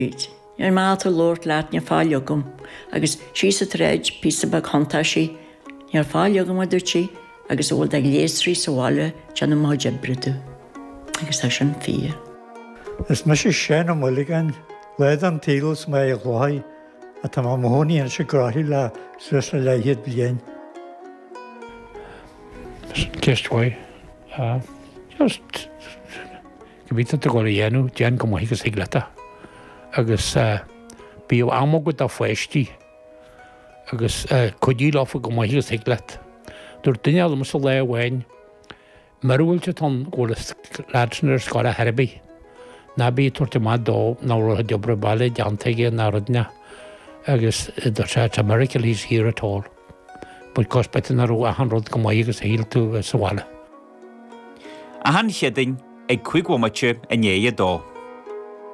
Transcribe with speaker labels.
Speaker 1: Ar máta Lord leat ne fáileogum, agus sí sa tréid písa ba chanta sí, ar fáileogum a dúirtí, agus óil ag léasrí sa bháile teanna máide bridu. Agus é sin fí.
Speaker 2: Is me sé sin am mulligan, leid an tílos mé a gláid, a tá má móhóí an se grathí le suas na leiad blian.
Speaker 3: Testway. Just gebíta go dhéanú déan go maigus higlata. Agus bí amógad a foiistí agus chudí láfa go maigus higlat. Dúir duine alum sa le bhhain, marúilte tan gólas láidir scar a herbí. Na bí tuairte má dó ná rutha deobra bailí deantaige na rudne agus idir sé America lís hir atá. Bud cospaitin a rú a han rud go maigus híl tú sa bháile.
Speaker 4: A han cheading ag chuig womate a néad dó.